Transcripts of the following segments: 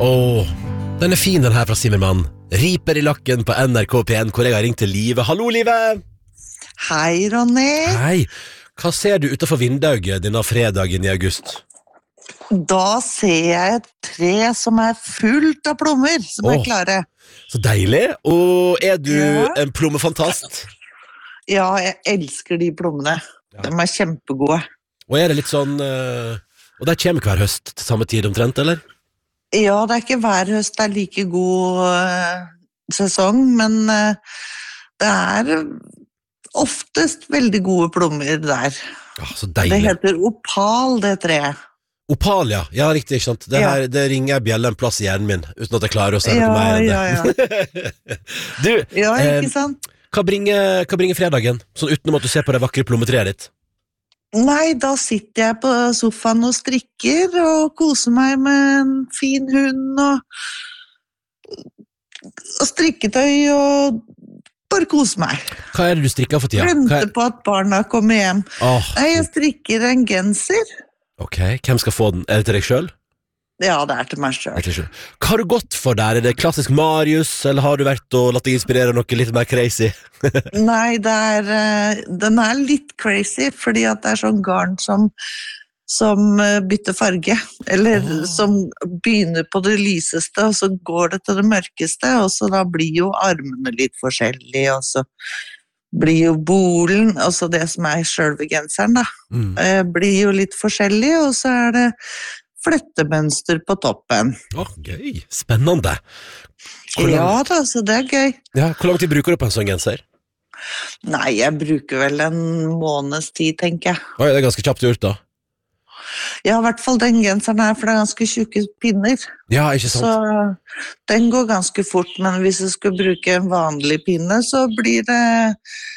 Åh, den fin den her fra Simmermann. Riper I lakken på NRK P1, hvor jeg har ringt til Live. Hallo, Live! Hei, Ronny. Hei. Hva ser du utenfor vinduet denne fredagen I august? Da ser jeg et tre som fullt av plommer, som klare. Så deilig. Og du en plommefantast? Ja, jeg elsker de plommene. Ja. De kjempegode. Og det litt sånn... Og det kommer hver høst til samme tid omtrent, eller? Ja, det ikke hver høst det like god sesong, men det oftest veldig gode plommer der. Ja, så deilig. Det heter opal, det treet. Opal, ja. Ja, riktig, ikke sant? Det ringer bjelle en plass I hjernen min, uten at jeg klarer å se det på meg. Ja. Du, ja, ikke sant? Hva bringer fredagen, sånn utenom at du ser på det vakre plommetreet ditt? Nei, da sitter jeg på sofaen og strikker, og koser meg med en fin hund, og strikketøy, og bare koser meg. Hva det du strikker for tida? Venter på at barna kommer hjem. Nei, jeg strikker en genser. Ok, hvem skal få den? Det til deg selv? Ja, det til meg selv. Hva har du gått for der? Det klassisk Marius, eller har du vært og latt deg inspirere noe litt mer crazy? Nei, den litt crazy, fordi at det sånn garn som bytter farge, eller som begynner på det lyseste, og så går det til det mørkeste, og så da blir jo armene litt forskjellige, og så blir jo bolen, altså det som selve genseren da, blir jo litt forskjellig, og så det flettemønster på toppen. Gøy, spennende. Ja da, så det gøy. Ja, hvor lang tid bruker du på en sånn genser? Nei, jeg bruker vel en måneds tid, tenker jeg. Det ganske kjapt gjort da. Ja, I hvert fall den genseren for det ganske tjukke pinner. Ja, ikke sant. Så den går ganske fort, men hvis jeg skulle bruke en vanlig pinne, så blir det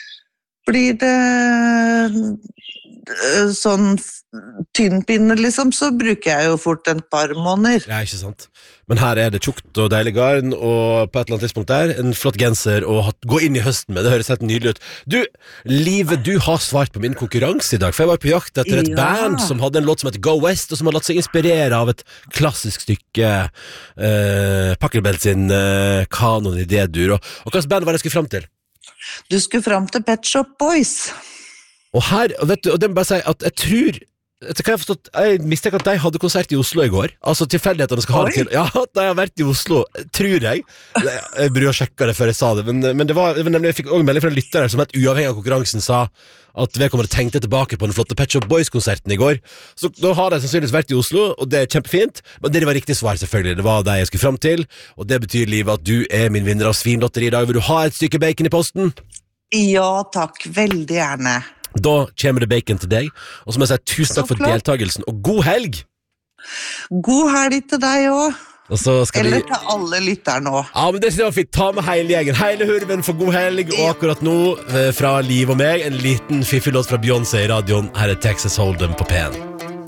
sånn tynn pinne, liksom, så bruker jeg jo fort et par måneder. Ja, ikke sant. Men her det tjukt og deilig garn, og på et eller annet tidspunkt en flott genser å gå inn I høsten med. Det høres helt nydelig ut. Du, Live, du har svart på min konkurranse I dag, for jeg var på jakt etter et band som hadde en låt som heter Go West, og som har latt seg inspirere av et klassisk stykke Pachelbel sin kanon I D-dur. Og hva slags band var det jeg skulle frem til? Du skulle frem til Pet Shop Boys. Og her, vet du, og det må bare si at jeg tror jeg mistenker at de hadde konsert I Oslo I går. Altså tilfeldighetene skal ha det til. Ja, de har vært I Oslo, tror jeg. Jeg burde ha sjekket det før jeg sa det, men det var nemlig, jeg fikk også melding fra en lytter som helt uavhengig av konkurransen sa at vedkommende tenkte tilbake på den flotte Pet Shop Boys-konserten I går. Så da har de sannsynligvis vært I Oslo, og det kjempefint, men det var riktig svar selvfølgelig. Det var det jeg skulle frem til, og det betyr, Liv, at du min vinner av svinlotteri I dag. Vil du ha et stykke bacon I posten? Ja, takk. Veldig gjerne. Da kommer det bacon til deg, og så må jeg si tusen takk for deltagelsen, og god helg! God helg til deg også. Eller til alle lytterne også. Ja, men det var fint. Ta med hele gjengen. Hele hurven for god helg, og akkurat nå, fra Liv og meg, en liten fiffig låt fra Beyoncé I radioen. Her Texas Hold'em på P1.